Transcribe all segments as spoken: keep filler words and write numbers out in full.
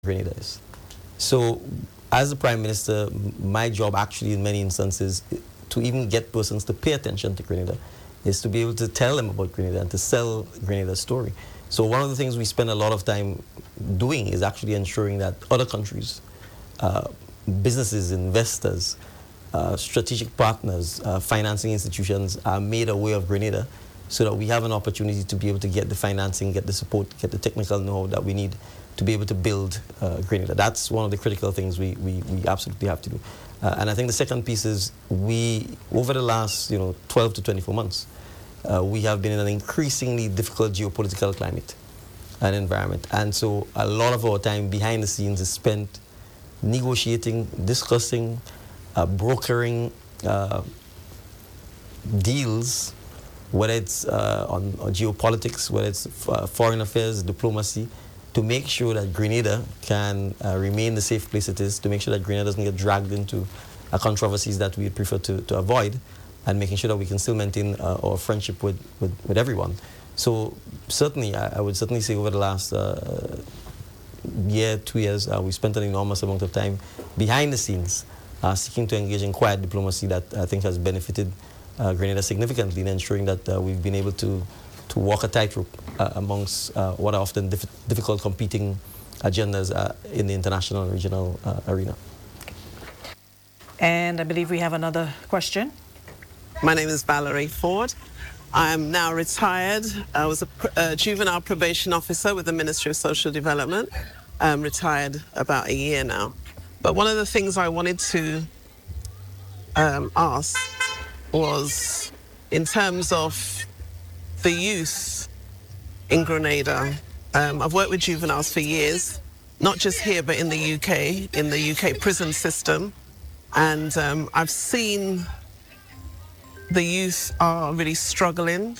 Grenada is. So, as the Prime Minister, my job actually in many instances to even get persons to pay attention to Grenada is to be able to tell them about Grenada and to sell Grenada's story. So one of the things we spend a lot of time doing is actually ensuring that other countries, uh, businesses, investors, uh, strategic partners, uh, financing institutions are made aware of Grenada so that we have an opportunity to be able to get the financing, get the support, get the technical know-how that we need to be able to build uh, Grenada. That's one of the critical things we, we, we absolutely have to do. Uh, and I think the second piece is we, over the last you know, twelve to twenty-four months, uh, we have been in an increasingly difficult geopolitical climate and environment. And so a lot of our time behind the scenes is spent negotiating, discussing, uh, brokering uh, deals, whether it's uh, on, on geopolitics, whether it's uh, foreign affairs, diplomacy, to make sure that Grenada can uh, remain the safe place it is, to make sure that Grenada doesn't get dragged into uh, controversies that we prefer to, to avoid, and making sure that we can still maintain uh, our friendship with, with, with everyone. So certainly, I, I would certainly say over the last uh, year, two years, uh, we spent an enormous amount of time behind the scenes uh, seeking to engage in quiet diplomacy that I think has benefited uh, Grenada significantly in ensuring that uh, we've been able to to walk a tightrope uh, amongst uh, what are often diff difficult competing agendas uh, in the international and regional uh, arena. And I believe we have another question. My name is Valerie Ford. I'm now retired. I was a, a juvenile probation officer with the Ministry of Social Development. I'm retired about a year now. But one of the things I wanted to um, ask was in terms of the youth in Grenada. Um, I've worked with juveniles for years, not just here, but in the U K, in the U K prison system. And um, I've seen the youth are really struggling.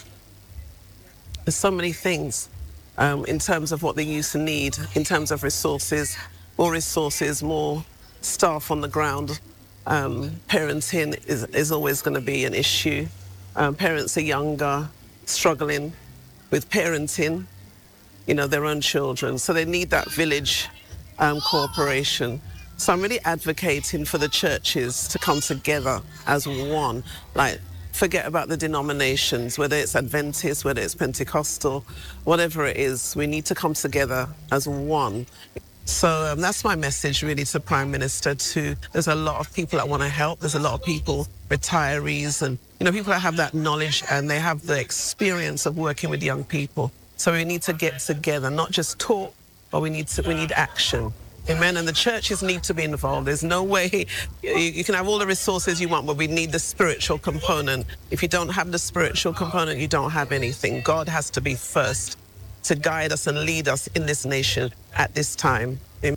There's so many things um, in terms of what the youth need, in terms of resources, more resources, more staff on the ground. Um, parenting is, is always going to be an issue. Um, parents are younger, struggling with parenting, you know, their own children. So they need that village um, cooperation. So I'm really advocating for the churches to come together as one. Like, forget about the denominations, whether it's Adventist, whether it's Pentecostal, whatever it is, we need to come together as one. So um, that's my message really to Prime Minister too. There's a lot of people that want to help. There's a lot of people, retirees and, you know, people that have that knowledge and they have the experience of working with young people. So we need to get together, not just talk, but we need to, we need action. Amen. And the churches need to be involved. There's no way you, you can have all the resources you want, but we need the spiritual component. If you don't have the spiritual component, you don't have anything. God has to be first to guide us and lead us in this nation at this time. Amen.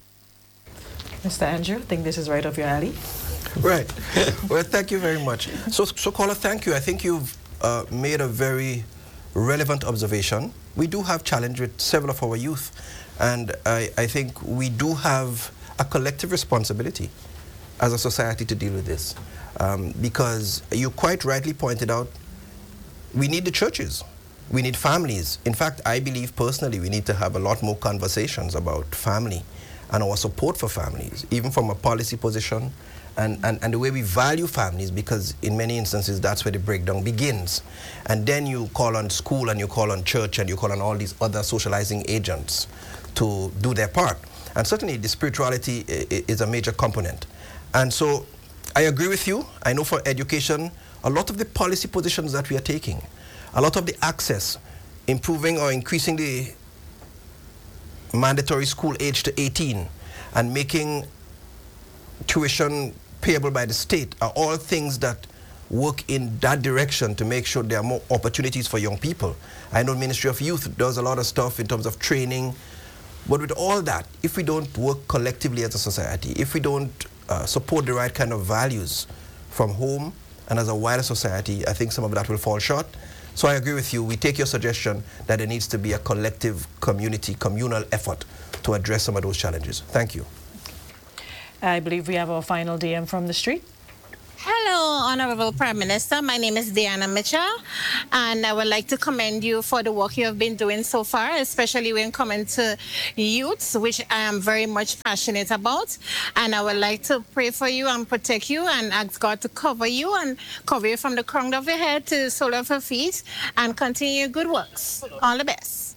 Mister Andrew, I think this is right up your alley. Right. Well, thank you very much. So, so caller, thank you. I think you've uh, made a very relevant observation. We do have challenge with several of our youth, and I, I think we do have a collective responsibility as a society to deal with this, um, because you quite rightly pointed out, we need the churches. We need families. In fact, I believe personally we need to have a lot more conversations about family and our support for families, even from a policy position and, and, and the way we value families, because in many instances that's where the breakdown begins. And then you call on school and you call on church and you call on all these other socializing agents to do their part. And certainly the spirituality is a major component. And so I agree with you. I know for education, a lot of the policy positions that we are taking, a lot of the access, improving or increasing the mandatory school age to eighteen and making tuition payable by the state are all things that work in that direction to make sure there are more opportunities for young people. I know Ministry of Youth does a lot of stuff in terms of training, but with all that, if we don't work collectively as a society, if we don't uh, support the right kind of values from home and as a wider society, I think some of that will fall short. So I agree with you. We take your suggestion that there needs to be a collective community, communal effort to address some of those challenges. Thank you. I believe we have our final D M from the street. Hello. Hello, Honorable Prime Minister. My name is Diana Mitchell, and I would like to commend you for the work you have been doing so far, especially when coming to youths, which I am very much passionate about. And I would like to pray for you and protect you and ask God to cover you and cover you from the crown of your head to the sole of your feet and continue your good works. All the best.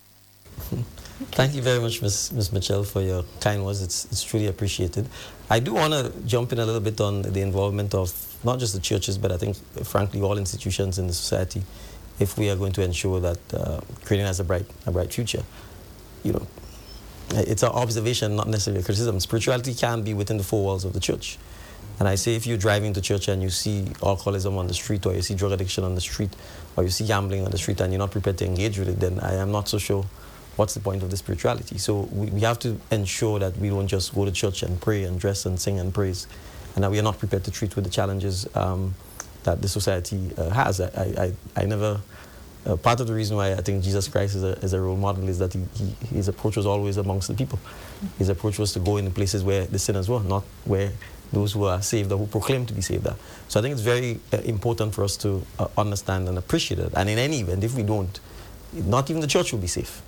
Thank you very much, Miz Miz Mitchell, for your kind words. It's, it's truly appreciated. I do want to jump in a little bit on the involvement of not just the churches, but I think, frankly, all institutions in the society, if we are going to ensure that uh, Grenada has a bright, a bright future. You know, it's an observation, not necessarily a criticism. Spirituality can be within the four walls of the church. And I say if you're driving to church and you see alcoholism on the street, or you see drug addiction on the street, or you see gambling on the street, and you're not prepared to engage with it, then I am not so sure what's the point of the spirituality. So we, we have to ensure that we don't just go to church and pray and dress and sing and praise, and that we are not prepared to treat with the challenges um, that the society uh, has. I, I, I never, uh, part of the reason why I think Jesus Christ is a, is a role model is that he, he, his approach was always amongst the people. His approach was to go in the places where the sinners were, not where those who are saved or who proclaim to be saved are. So I think it's very uh, important for us to uh, understand and appreciate it. And in any event, if we don't, not even the church will be safe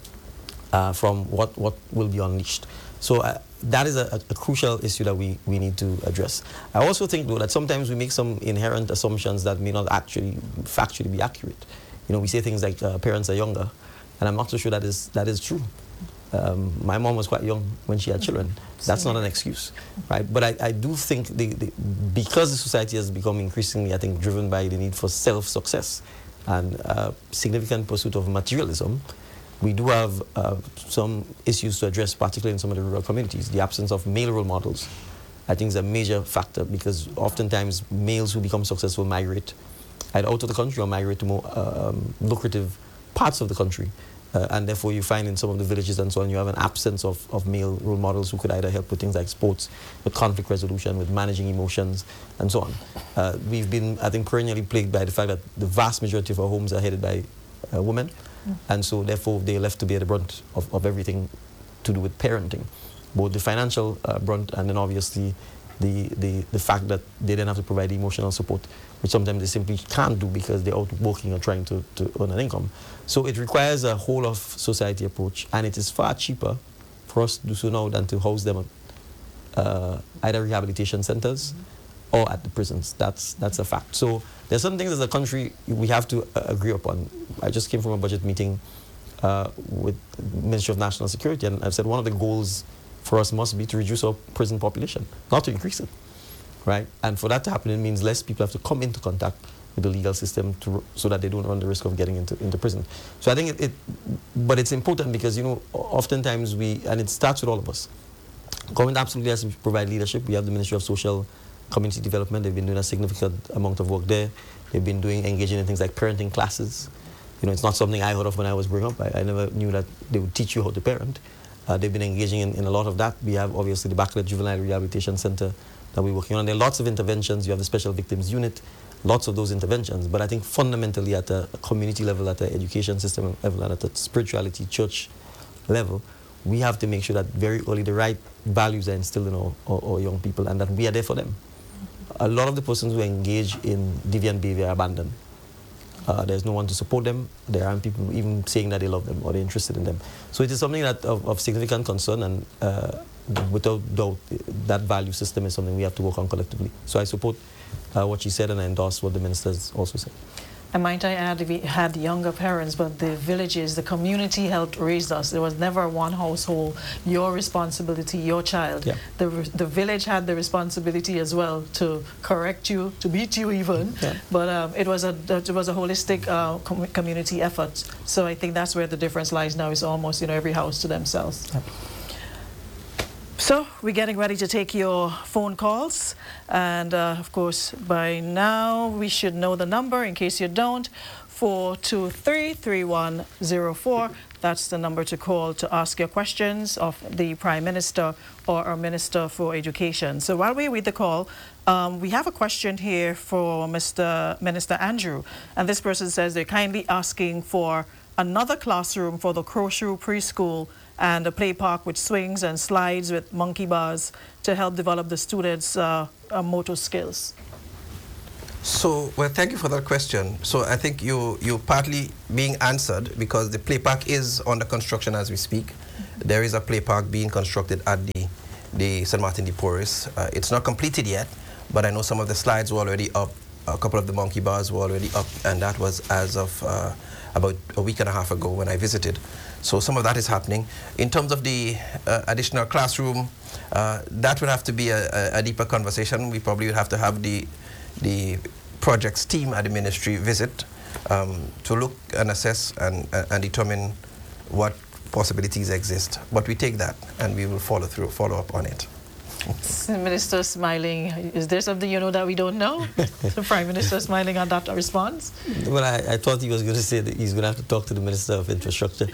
Uh, from what, what will be unleashed. So uh, that is a, a crucial issue that we, we need to address. I also think, though, that sometimes we make some inherent assumptions that may not actually factually be accurate. You know, we say things like uh, parents are younger, and I'm not so sure that is, that is true. Um, my mom was quite young when she had children. That's not an excuse, right? But I, I do think the, the, because the society has become increasingly, I think, driven by the need for self-success and uh, significant pursuit of materialism, we do have uh, some issues to address, particularly in some of the rural communities. The absence of male role models, I think, is a major factor, because oftentimes males who become successful migrate either out of the country or migrate to more um, lucrative parts of the country. Uh, and therefore, you find in some of the villages and so on, you have an absence of, of male role models who could either help with things like sports, with conflict resolution, with managing emotions, and so on. Uh, we've been, I think, perennially plagued by the fact that the vast majority of our homes are headed by uh, women. And so, therefore, they're left to bear the brunt of, of everything to do with parenting, both the financial uh, brunt and then obviously the, the, the fact that they then have to provide emotional support, which sometimes they simply can't do because they're out working or trying to, to earn an income. So it requires a whole of society approach, and it is far cheaper for us to do so now than to house them at uh, either rehabilitation centers mm-hmm. or at the prisons. That's, that's a fact. So there's some things as a country we have to uh, agree upon. I just came from a budget meeting uh, with the Ministry of National Security, and I've said one of the goals for us must be to reduce our prison population, not to increase it, right? And for that to happen, it means less people have to come into contact with the legal system to, so that they don't run the risk of getting into, into prison. So I think it, it, but it's important because, you know, oftentimes we, and it starts with all of us. Government absolutely has to provide leadership. We have the Ministry of Social Community Development. They've been doing a significant amount of work there. They've been doing, engaging in things like parenting classes. You know, it's not something I heard of when I was growing up. I, I never knew that they would teach you how to parent. Uh, they've been engaging in, in a lot of that. We have, obviously, the Bachelet Juvenile Rehabilitation Center that we're working on. There are lots of interventions. You have the Special Victims Unit, lots of those interventions. But I think fundamentally at a community level, at the education system level, and at the spirituality church level, we have to make sure that very early the right values are instilled in our, our, our young people, and that we are there for them. A lot of the persons who engage in deviant behavior are abandoned. Uh, there's no one to support them. There aren't people even saying that they love them or they're interested in them. So it is something that of, of significant concern, and uh, without doubt, that value system is something we have to work on collectively. So I support uh, what she said, and I endorse what the ministers also said. And might I add, we had younger parents, but the villages, the community helped raise us. There was never one household, your responsibility, your child. Yeah. The, the village had the responsibility as well to correct you, to beat you even. Yeah. But um, it was a it was a holistic uh, com community effort. So I think that's where the difference lies now. Is almost, you know, every house to themselves. Yeah. So we're getting ready to take your phone calls, and uh, of course by now we should know the number. In case you don't, four two three, three one zero four. That's the number to call to ask your questions of the Prime Minister or our Minister for Education. So while we read the call, um, we have a question here for Mister Minister Andrew, and this person says they're kindly asking for another classroom for the Crowshrew Preschool and a play park with swings and slides with monkey bars to help develop the students' uh, uh, motor skills. So, well, thank you for that question. So I think you, you're partly being answered because the play park is under construction as we speak. Mm-hmm. There is a play park being constructed at the, the Saint Martin de Porres. Uh, it's not completed yet, but I know some of the slides were already up. A couple of the monkey bars were already up, and that was as of uh, about a week and a half ago when I visited. So some of that is happening. In terms of the uh, additional classroom, uh, that would have to be a, a deeper conversation. We probably would have to have the, the projects team at the ministry visit um, to look and assess and, uh, and determine what possibilities exist. But we take that and we will follow through, follow up on it. The Minister smiling. Is there something you know that we don't know? The Prime Minister smiling on that response? Well, I, I thought he was going to say that he's going to have to talk to the Minister of Infrastructure.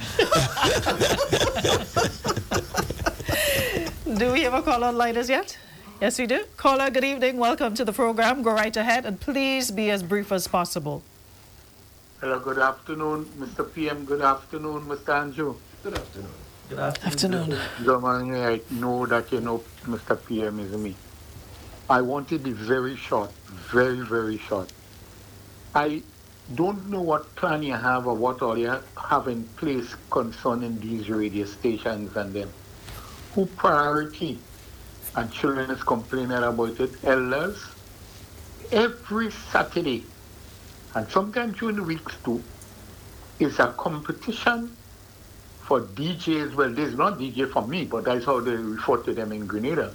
Do we have a call online as yet? Yes, we do. Caller, good evening. Welcome to the program. Go right ahead and please be as brief as possible. Hello, good afternoon, Mister P M. Good afternoon, Mister Andrew. Good afternoon. Good afternoon. Afternoon. I know that you know Mister P M is me. I want to be very short, very, very short. I don't know what plan you have or what all you have in place concerning these radio stations and them. Who priority? And children is complaining about it. Elders, every Saturday, and sometimes during the weeks too, is a competition for D Js. Well, there's not D J for me, but that's how they refer to them in Grenada.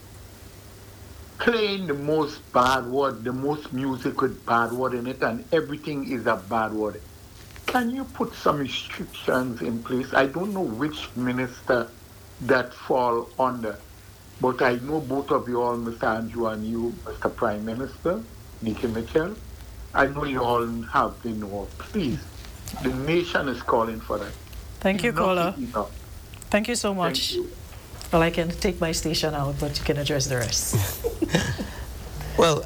Playing the most bad word, the most music with bad word in it, and everything is a bad word. Can you put some restrictions in place? I don't know which minister that fall under, but I know both of you all, Mister Andrew and you, Mister Prime Minister, Nikki Mitchell, I know you all have the know. Please, the nation is calling for that. Thank you, caller. Enough. Thank you so much. You. Well, I can take my station out, but you can address the rest. Well,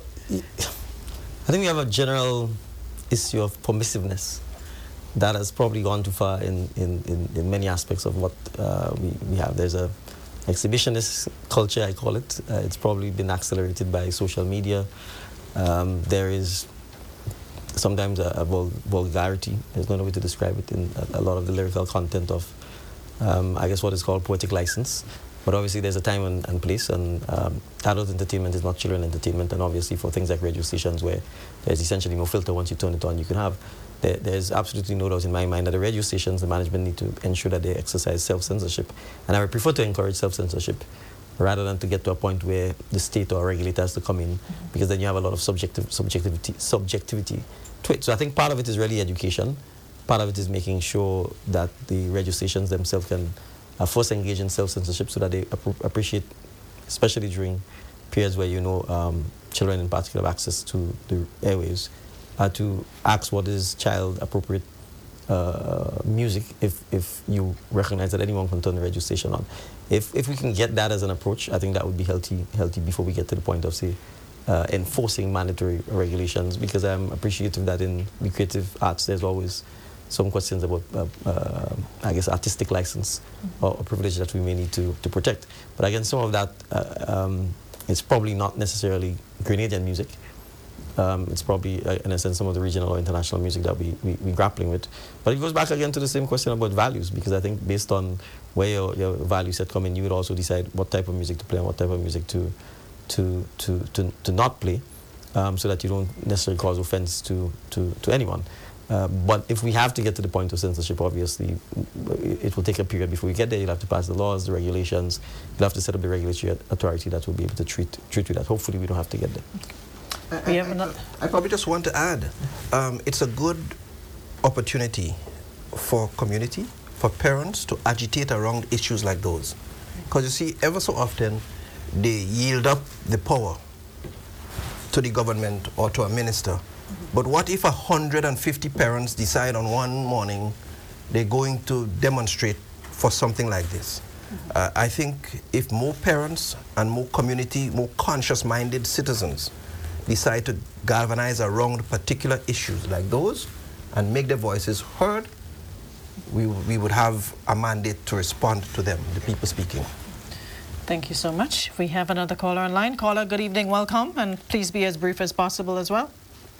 I think we have a general issue of permissiveness that has probably gone too far in, in, in, in many aspects of what uh, we, we have. There's a exhibitionist culture, I call it. Uh, it's probably been accelerated by social media. Um, there is sometimes a, a vul vulgarity, there's no way to describe it, in a, a lot of the lyrical content of, um, I guess, what is called poetic license. But obviously there's a time and, and place, and um, adult entertainment is not children entertainment, and obviously for things like radio stations where there's essentially no filter, once you turn it on, you can have. There, there's absolutely no doubt in my mind that the radio stations, the management need to ensure that they exercise self-censorship. And I would prefer to encourage self-censorship rather than to get to a point where the state or regulator has to come in, mm-hmm. because then you have a lot of subjective, subjectivity, subjectivity to it. So I think part of it is really education. Part of it is making sure that the radio stations themselves can uh, first engage in self-censorship so that they ap appreciate, especially during periods where you know um, children in particular have access to the airwaves, uh, to ask what is child-appropriate uh, music if, if you recognize that anyone can turn the radio station on. If, if we can get that as an approach, I think that would be healthy, healthy before we get to the point of, say, uh, enforcing mandatory regulations, because I'm appreciative that in the creative arts there's always some questions about, uh, uh, I guess, artistic license mm-hmm. or, or privilege that we may need to, to protect. But again, some of that uh, um, is probably not necessarily Grenadian music. Um, it's probably, uh, in a sense, some of the regional or international music that we, we, we're grappling with. But it goes back again to the same question about values, because I think based on where your, your value set come in, you would also decide what type of music to play and what type of music to, to, to, to, to not play, um, so that you don't necessarily cause offense to, to, to anyone. Uh, but if we have to get to the point of censorship, obviously, it, it will take a period before we get there. You'll have to pass the laws, the regulations. You'll have to set up the regulatory authority that will be able to treat, treat with that. Hopefully, we don't have to get there. We have another. I probably just want to add, um, it's a good opportunity for community, for parents to agitate around issues like those. Because you see, ever so often, they yield up the power to the government or to a minister. But what if one hundred fifty parents decide on one morning they're going to demonstrate for something like this? Uh, I think if more parents and more community, more conscious-minded citizens decide to galvanize around particular issues like those and make their voices heard, we, we would have a mandate to respond to them, the people speaking. Thank you so much. We have another caller online. Caller, good evening, welcome, and please be as brief as possible as well.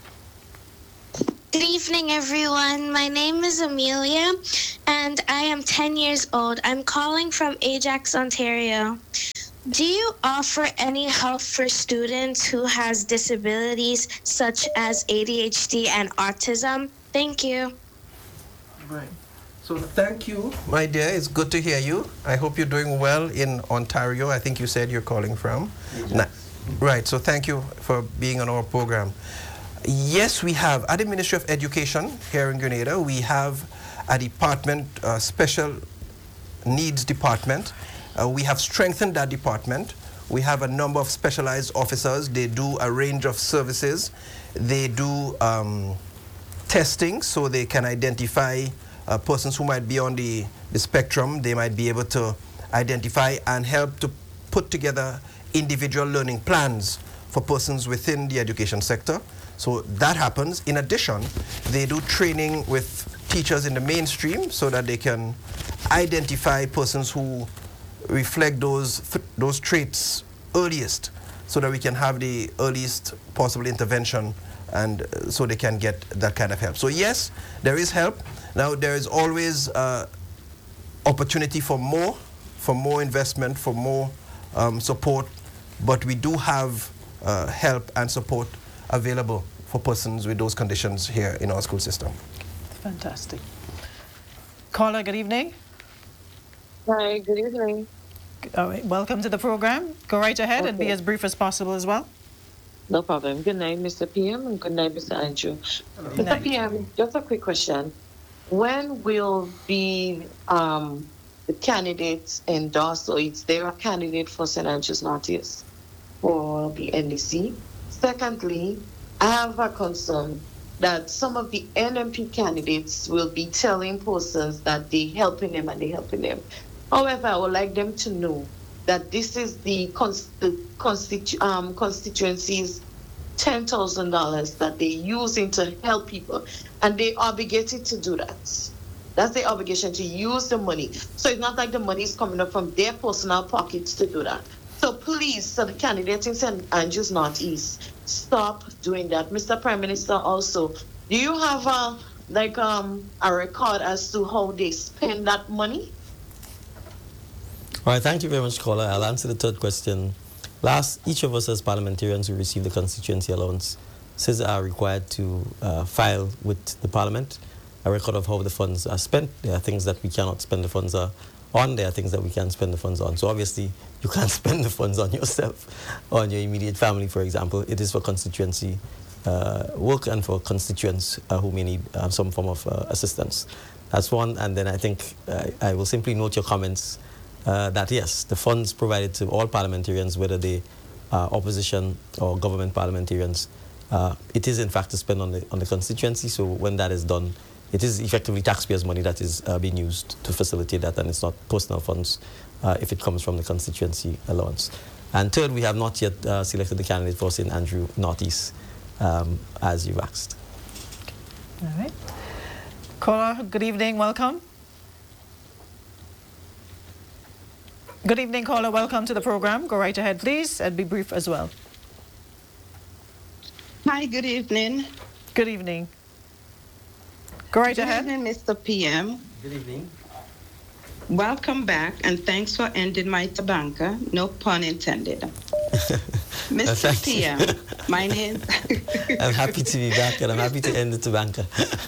Good evening, everyone. My name is Amelia, and I am ten years old. I'm calling from Ajax, Ontario. Do you offer any help for students who has disabilities such as A D H D and autism? Thank you. Right. So thank you, my dear. It's good to hear you. I hope you're doing well in Ontario. I think you said you're calling from. Nah. Right. So thank you for being on our program. Yes, we have at the Ministry of Education here in Grenada, we have a department, uh, special needs department. Uh, we have strengthened that department. We have a number of specialized officers. They do a range of services. They do um, testing so they can identify uh, persons who might be on the, the spectrum. They might be able to identify and help to put together individual learning plans for persons within the education sector. So that happens. In addition, they do training with teachers in the mainstream so that they can identify persons who reflect those those traits earliest, so that we can have the earliest possible intervention, and uh, so they can get that kind of help. So yes, there is help. Now there is always uh, opportunity for more, for more investment, for more um, support, but we do have uh, help and support available for persons with those conditions here in our school system. Fantastic. Caller, good evening. Hi, good evening. All right, welcome to the program. Go right ahead Okay. and be as brief as possible as well. No problem. Good night, Mister P M, and good night, Mister Andrew. Mister night. P M, just a quick question. When will be um, the candidates endorsed, or is there a candidate for Saint Andrews Northeast for the N D C? Secondly, I have a concern that some of the N M P candidates will be telling persons that they helping them and they helping them. However, I would like them to know that this is the, const- the constitu- um, constituency's ten thousand dollars that they're using to help people, and they're obligated to do that. That's their obligation, to use the money. So it's not like the money is coming up from their personal pockets to do that. So please, so the candidates in Saint Andrews Northeast, stop doing that. Mister Prime Minister, also, do you have a, like um, a record as to how they spend that money? All right, thank you very much, caller. I'll answer the third question. Last, each of us as parliamentarians who receive the constituency allowance says are required to uh, file with the parliament a record of how the funds are spent. There are things that we cannot spend the funds uh, on. There are things that we can spend the funds on. So obviously, you can't spend the funds on yourself or on your immediate family, for example. It is for constituency uh, work and for constituents uh, who may need uh, some form of uh, assistance. That's one. And then I think uh, I will simply note your comments Uh, that yes, the funds provided to all parliamentarians, whether they are opposition or government parliamentarians, uh, it is in fact to spend on the on the constituency. So when that is done, it is effectively taxpayers' money that is uh, being used to facilitate that, and it's not personal funds uh, if it comes from the constituency allowance. And third, we have not yet uh, selected the candidate for Saint Andrew Northeast, um, as you've asked. All right. Caller, good evening, welcome. Good evening, caller. Welcome to the program. Go right ahead, please, and be brief as well. Hi, good evening. Good evening. Go right good ahead. Good evening, Mister P M. Good evening. Welcome back, and thanks for ending my tabanka. No pun intended. Mister P M, my name... I'm happy to be back, and I'm happy to end the tabanka.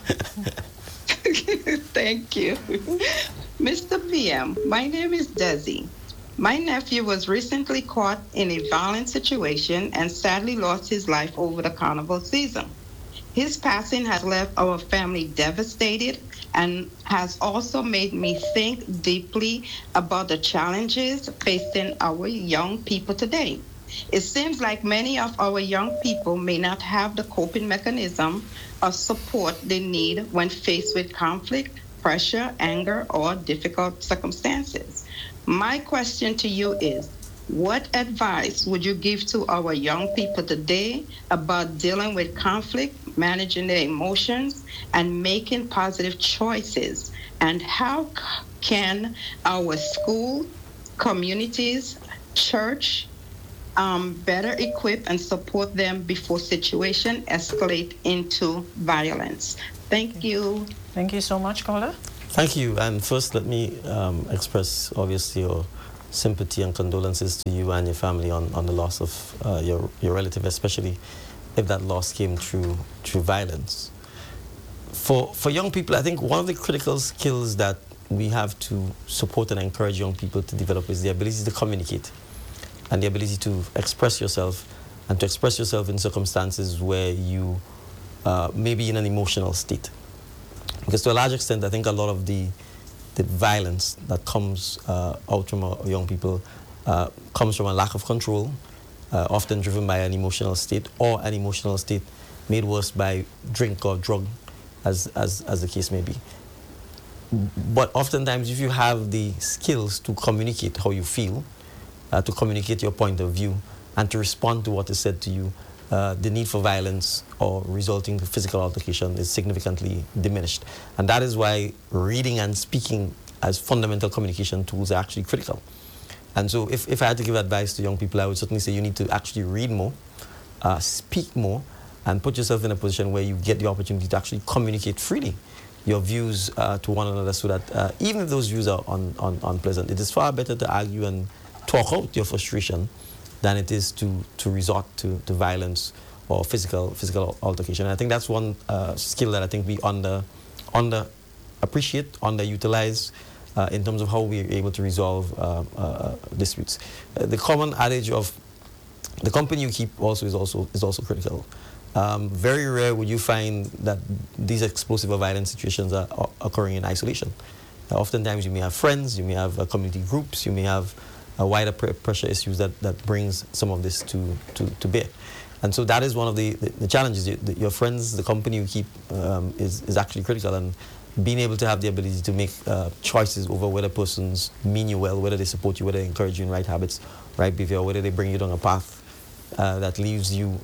Thank you. Mister P M, my name is Desi. My nephew was recently caught in a violent situation and sadly lost his life over the carnival season. His passing has left our family devastated and has also made me think deeply about the challenges facing our young people today. It seems like many of our young people may not have the coping mechanism or support they need when faced with conflict, pressure, anger, or difficult circumstances. My question to you is, what advice would you give to our young people today about dealing with conflict, managing their emotions, and making positive choices? And how can our school, communities, church um, better equip and support them before situation escalate into violence. Thank you. Thank you so much, caller. Thank you. And first, let me um, express, obviously, your sympathy and condolences to you and your family on, on the loss of uh, your, your relative, especially if that loss came through, through violence. For, for young people, I think one of the critical skills that we have to support and encourage young people to develop is the ability to communicate and the ability to express yourself, and to express yourself in circumstances where you uh, may be in an emotional state. Because to a large extent, I think a lot of the, the violence that comes uh, out from our young people uh, comes from a lack of control, uh, often driven by an emotional state, or an emotional state made worse by drink or drug, as, as, as the case may be. But oftentimes, if you have the skills to communicate how you feel, uh, to communicate your point of view, and to respond to what is said to you, uh, the need for violence or resulting to physical altercation is significantly diminished. And that is why reading and speaking as fundamental communication tools are actually critical. And so if, if I had to give advice to young people, I would certainly say you need to actually read more, uh, speak more, and put yourself in a position where you get the opportunity to actually communicate freely your views uh, to one another, so that uh, even if those views are un, un, unpleasant, it is far better to argue and talk out your frustration than it is to, to resort to, to violence or physical physical altercation. And I think that's one uh, skill that I think we under, under appreciate, underutilize uh, in terms of how we are able to resolve uh, uh, disputes. Uh, the common adage of the company you keep also is also, is also critical. Um, very rare would you find that these explosive or violent situations are, are occurring in isolation. Uh, oftentimes you may have friends, you may have uh, community groups, you may have uh, wider pr pressure issues that, that brings some of this to, to, to bear. And so that is one of the, the, the challenges. You, the, your friends, the company you keep um, is, is actually critical, and being able to have the ability to make uh, choices over whether persons mean you well, whether they support you, whether they encourage you in right habits, right behavior, whether they bring you down a path uh, that leaves you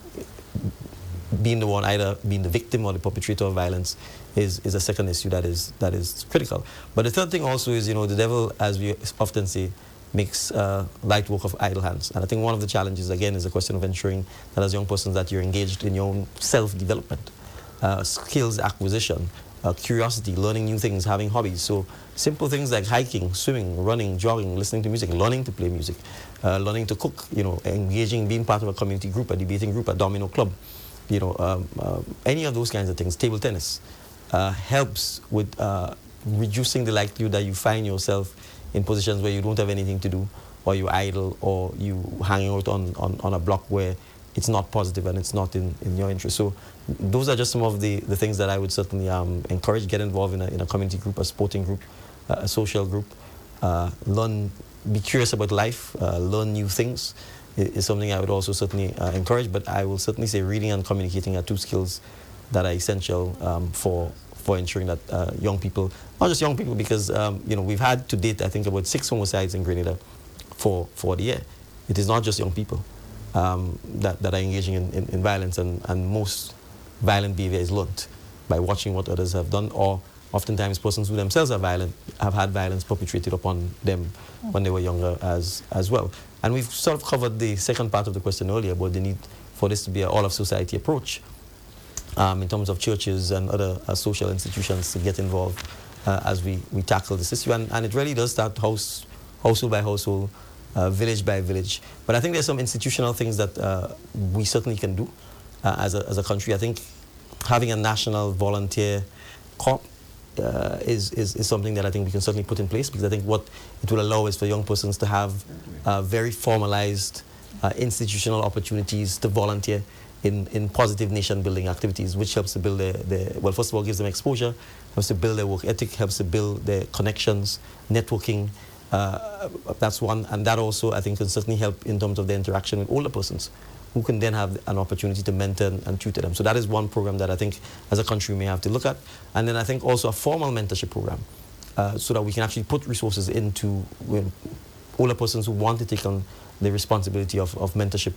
being the one, either being the victim or the perpetrator of violence, is, is a second issue that is, that is critical. But the third thing also is, you know, the devil, as we often say, makes uh, light work of idle hands. And I think one of the challenges, again, is a question of ensuring that as young persons that you're engaged in your own self-development, uh, skills acquisition, uh, curiosity, learning new things, having hobbies. So simple things like hiking, swimming, running, jogging, listening to music, learning to play music, uh, learning to cook, you know, engaging, being part of a community group, a debating group, a domino club, you know, um, uh, any of those kinds of things, table tennis, uh, helps with uh, reducing the likelihood that you find yourself in positions where you don't have anything to do, or you're idle, or you hanging out on, on, on a block where it's not positive and it's not in, in your interest. So those are just some of the, the things that I would certainly um, encourage. Get involved in a, in a community group, a sporting group, uh, a social group. Uh, learn, be curious about life, uh, learn new things is something I would also certainly uh, encourage. But I will certainly say reading and communicating are two skills that are essential um, for for ensuring that uh, young people, not just young people, because um, you know, we've had to date, I think, about six homicides in Grenada for, for the year. It is not just young people um, that, that are engaging in, in, in violence, and, and most violent behavior is learned by watching what others have done, or oftentimes persons who themselves are violent have had violence perpetrated upon them when they were younger as, as well. And we've sort of covered the second part of the question earlier about the need for this to be an all-of-society approach. Um, in terms of churches and other uh, social institutions to get involved uh, as we, we tackle this issue. And, and it really does start house, household by household, uh, village by village. But I think there's some institutional things that uh, we certainly can do uh, as, a, as a country. I think having a national volunteer corps uh, is, is, is something that I think we can certainly put in place, because I think what it will allow is for young persons to have uh, very formalized uh, institutional opportunities to volunteer In, in positive nation-building activities, which helps to build their, their, well, first of all, gives them exposure, helps to build their work ethic, helps to build their connections, networking. Uh, that's one. And that also, I think, can certainly help in terms of their interaction with older persons, who can then have an opportunity to mentor and, and tutor them. So that is one program that I think, as a country, we may have to look at. And then I think also a formal mentorship program, uh, so that we can actually put resources into uh, older persons who want to take on the responsibility of, of mentorship.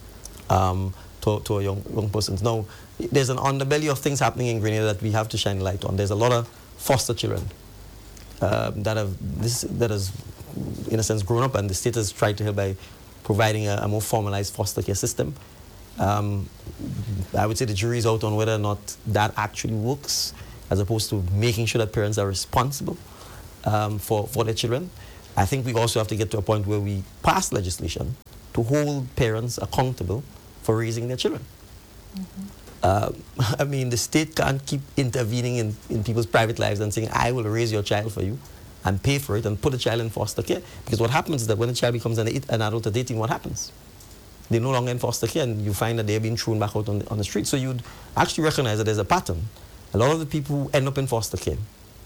Um, To, to young, young persons. Now, there's an underbelly of things happening in Grenada that we have to shine light on. There's a lot of foster children uh, that have this that has, in a sense, grown up, and the state has tried to help by providing a, a more formalized foster care system. Um, I would say the jury is out on whether or not that actually works, as opposed to making sure that parents are responsible um, for, for their children. I think we also have to get to a point where we pass legislation to hold parents accountable for raising their children. Mm-hmm. uh, I mean, the state can't keep intervening in, in people's private lives and saying, I will raise your child for you and pay for it and put the child in foster care. Because what happens is that when the child becomes an, an adult at eighteen, what happens? They're no longer in foster care, and you find that they're being thrown back out on the, on the street. So you'd actually recognize that there's a pattern. A lot of the people who end up in foster care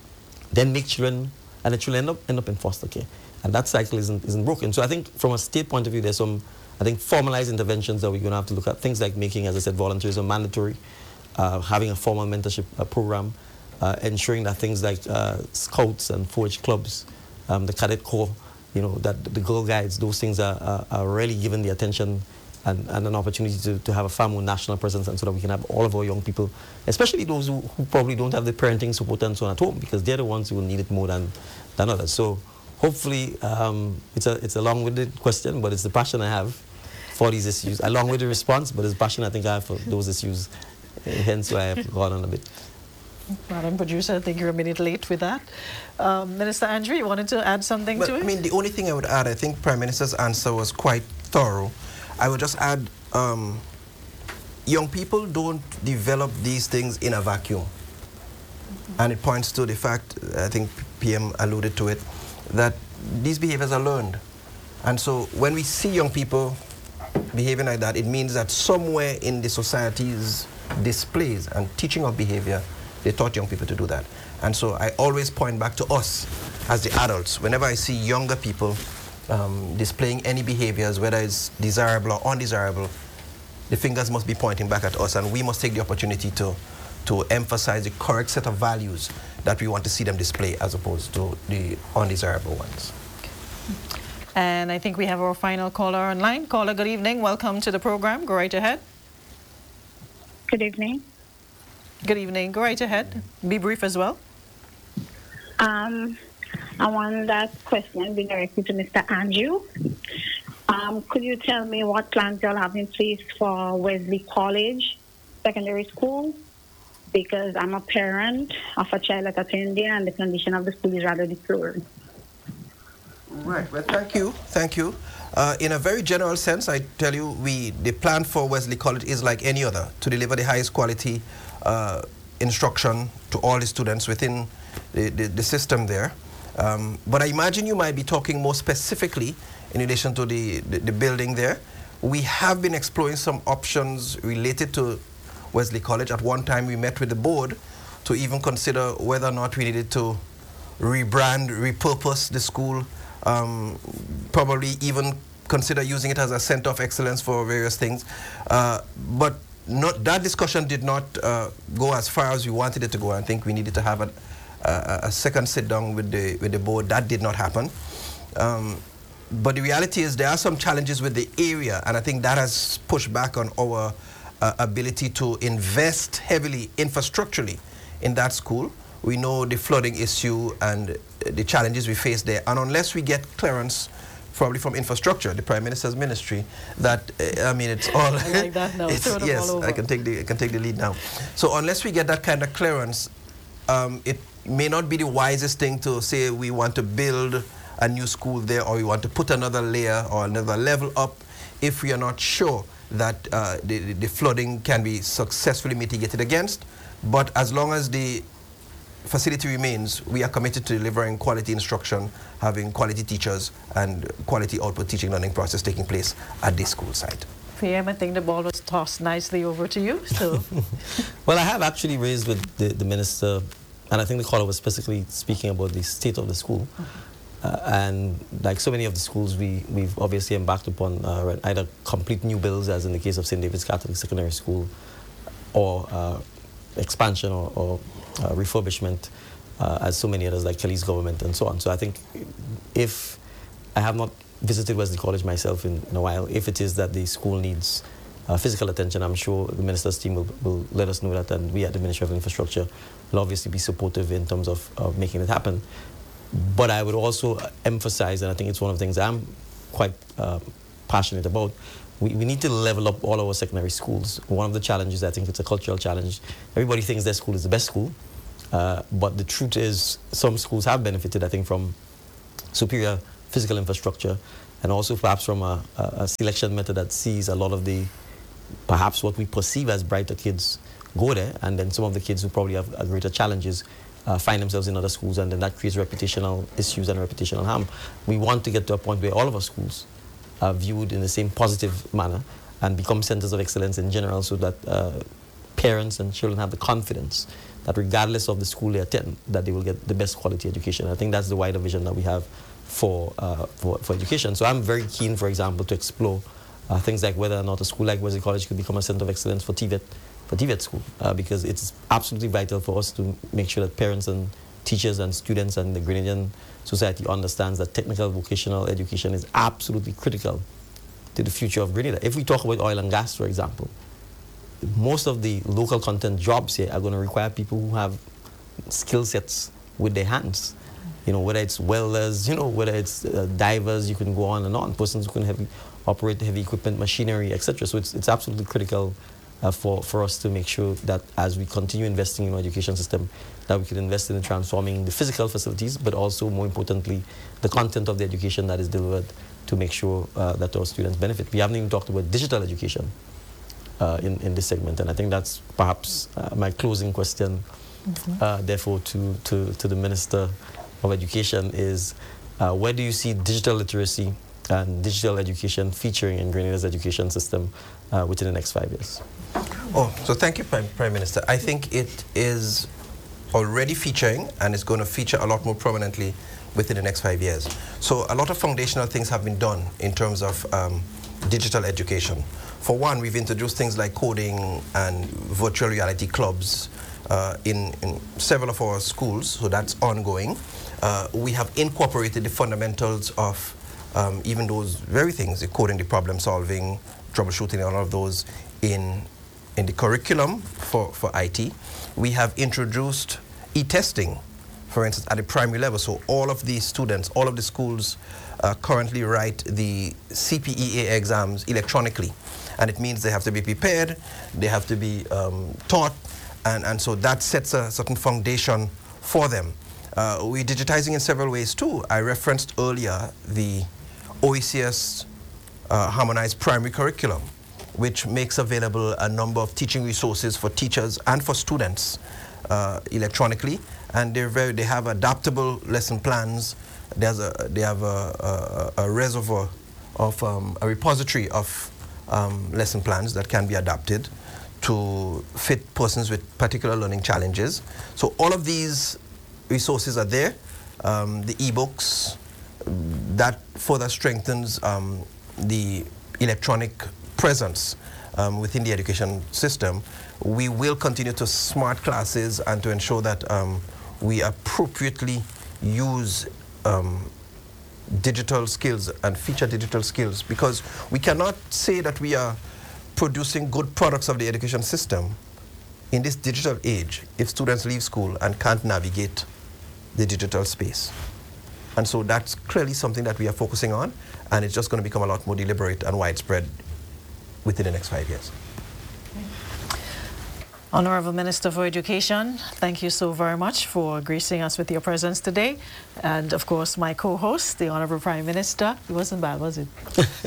then make children, and the children end up, end up in foster care. And that cycle isn't, isn't broken. So I think from a state point of view, there's some, I think, formalized interventions that we're going to have to look at. Things like making, as I said, volunteerism mandatory, uh, having a formal mentorship uh, program, uh, ensuring that things like uh, scouts and four H clubs, um, the cadet corps, you know, that the Girl Guides, those things are, are, are really given the attention and, and an opportunity to, to have a far more national presence, and so that we can have all of our young people, especially those who, who probably don't have the parenting support and so on at home, because they're the ones who will need it more than, than others. So hopefully, um, it's a it's a long-winded question, but it's the passion I have for these issues. A long-winded response, but it's the passion I think I have for those issues. Uh, hence why I've gone on a bit. Madam Producer, I think you're a minute late with that. Um, Minister Andrew, you wanted to add something well, to it? I mean, the only thing I would add, I think Prime Minister's answer was quite thorough. I would just add, um, young people don't develop these things in a vacuum. Mm-hmm. And it points to the fact, I think P M alluded to it, that these behaviors are learned. And so when we see young people behaving like that, it means that somewhere in the society's displays and teaching of behavior, they taught young people to do that. And so I always point back to us as the adults. Whenever I see younger people um, displaying any behaviors, whether it's desirable or undesirable, the fingers must be pointing back at us, and we must take the opportunity to, to emphasize the correct set of values that we want to see them display, as opposed to the undesirable ones. And I think we have our final caller online. Caller, good evening. Welcome to the program. Go right ahead. Good evening. Good evening. Go right ahead. Be brief as well. Um, I want that question be directed to Mister Andrew. Um, could you tell me what plans you'll have in place for Wesley College Secondary School? Because I'm a parent of a child at attend there, and the condition of the school is rather deplorable. Right. Well, thank you. Thank you. Uh, in a very general sense, I tell you, we the plan for Wesley College is like any other, to deliver the highest quality uh, instruction to all the students within the, the, the system there. Um, but I imagine you might be talking more specifically in relation to the, the, the building there. We have been exploring some options related to Wesley College. At one time, we met with the board to even consider whether or not we needed to rebrand, repurpose the school, um, probably even consider using it as a center of excellence for various things. Uh, but not, that discussion did not uh, go as far as we wanted it to go. I think we needed to have a, a, a second sit down with the, with the board. That did not happen. Um, but the reality is there are some challenges with the area, and I think that has pushed back on our uh, ability to invest heavily infrastructurally in that school. We know the flooding issue and the challenges we face there, and unless we get clearance probably from infrastructure, the Prime Minister's ministry, that uh, I mean, it's all. I like that now. It's, Throw them yes, all over. I can take the I can take the lead now. So unless we get that kind of clearance, um, it may not be the wisest thing to say we want to build a new school there, or we want to put another layer or another level up, if we are not sure that uh, the, the, the flooding can be successfully mitigated against. But as long as the facility remains, we are committed to delivering quality instruction, having quality teachers, and quality output teaching learning process taking place at this school site. P M, I think the ball was tossed nicely over to you. So, well, I have actually raised with the, the minister, and I think the caller was specifically speaking about the state of the school. Mm-hmm. uh, and like so many of the schools, we, we've obviously embarked upon uh, either complete new builds, as in the case of Saint David's Catholic Secondary School, or uh, expansion or, or uh, refurbishment, uh, as so many others like Kelly's government and so on. So I think if I have not visited Wesley College myself in, in a while, if it is that the school needs uh, physical attention, I'm sure the minister's team will, will let us know that, and we at the Ministry of Infrastructure will obviously be supportive in terms of, of making it happen. But I would also emphasize, and I think it's one of the things I'm quite uh, passionate about. We, we need to level up all our secondary schools. One of the challenges, I think it's a cultural challenge. Everybody thinks their school is the best school, uh, but the truth is some schools have benefited, I think, from superior physical infrastructure and also perhaps from a, a selection method that sees a lot of the, perhaps what we perceive as brighter kids go there, and then some of the kids who probably have greater challenges uh, find themselves in other schools, and then that creates reputational issues and reputational harm. We want to get to a point where all of our schools are viewed in the same positive manner and become centers of excellence in general, so that uh, parents and children have the confidence that regardless of the school they attend, that they will get the best quality education. I think that's the wider vision that we have for, uh, for, for education. So I'm very keen, for example, to explore uh, things like whether or not a school like Wesley College could become a center of excellence for T V E T, for T V E T school, uh, because it's absolutely vital for us to make sure that parents and teachers and students and the Grenadian society understands that technical vocational education is absolutely critical to the future of Grenada. If we talk about oil and gas, for example, most of the local content jobs here are going to require people who have skill sets with their hands. You know, whether it's welders, you know, whether it's uh, divers, you can go on and on, persons who can heavy, operate heavy equipment, machinery, et cetera. So it's, it's absolutely critical Uh, for, for us to make sure that as we continue investing in our education system, that we can invest in transforming the physical facilities, but also, more importantly, the content of the education that is delivered to make sure uh, that our students benefit. We haven't even talked about digital education uh, in, in this segment, and I think that's perhaps uh, my closing question, mm-hmm. uh, therefore, to, to, to the Minister of Education is, uh, where do you see digital literacy and digital education featuring in Grenada's education system uh, within the next five years? Oh, so thank you, Prime, Prime Minister. I think it is already featuring, and it's going to feature a lot more prominently within the next five years. So a lot of foundational things have been done in terms of um, digital education. For one, we've introduced things like coding and virtual reality clubs uh, in, in several of our schools, so that's ongoing. Uh, we have incorporated the fundamentals of um, even those very things, the coding, the problem solving, troubleshooting, all of those in in the curriculum for, for I T. We have introduced e-testing, for instance, at the primary level. So all of the students, all of the schools uh, currently write the C P E A exams electronically. And it means they have to be prepared, they have to be um, taught, and, and so that sets a certain foundation for them. Uh, we're digitizing in several ways too. I referenced earlier the O E C S uh, harmonized primary curriculum, which makes available a number of teaching resources for teachers and for students uh, electronically, and they're very, they have adaptable lesson plans. There's a, they have a, a, a reservoir of um, a repository of um, lesson plans that can be adapted to fit persons with particular learning challenges. So all of these resources are there. Um, the e-books, that further strengthens um, the electronic presence um, within the education system. We will continue to smart classes and to ensure that um, we appropriately use um, digital skills and feature digital skills, because we cannot say that we are producing good products of the education system in this digital age if students leave school and can't navigate the digital space. And so that's clearly something that we are focusing on, and it's just going to become a lot more deliberate and widespread within the next five years. Honorable Minister for Education, thank you so very much for gracing us with your presence today. And of course, my co-host, the Honorable Prime Minister. It wasn't bad, was it?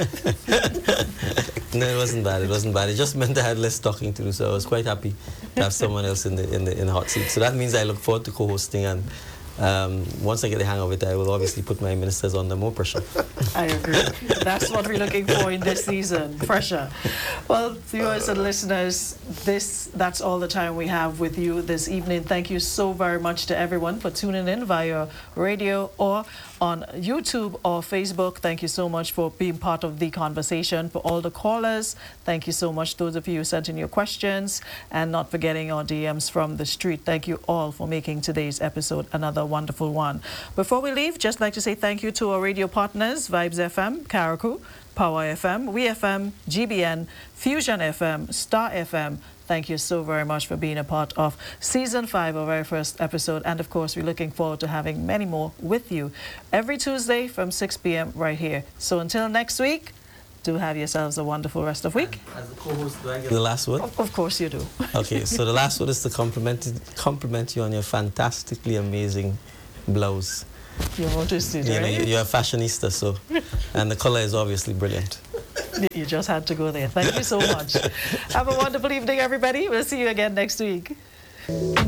No, it wasn't bad. It wasn't bad. It just meant I had less talking to do, so I was quite happy to have someone else in the in the in the hot seat. So that means I look forward to co-hosting, and Um, once I get the hang of it, I will obviously put my ministers under more pressure. I agree. That's what we're looking for in this season, pressure. Well, viewers and listeners, this that's all the time we have with you this evening. Thank you so very much to everyone for tuning in via radio or on YouTube or Facebook. Thank you so much for being part of the conversation. For all the callers, thank you so much. Those of you who sent in your questions, and not forgetting our D Ms from the street. Thank you all for making today's episode another wonderful one. Before we leave, just like to say thank you to our radio partners, Vibes F M, Carriacou, Power F M, We F M, G B N, Fusion F M, Star F M. Thank you so very much for being a part of Season five, our very first episode. And, of course, we're looking forward to having many more with you every Tuesday from six p m right here. So until next week, Do have yourselves a wonderful rest of week. As the co-host, do I get the last word? Of, of course you do. Okay, so the last word is to compliment, compliment you on your fantastically amazing blouse. You're interested, you right? know, you're a fashionista, so, and the color is obviously brilliant. You just had to go there. Thank you so much. Have a wonderful evening, everybody. We'll see you again next week.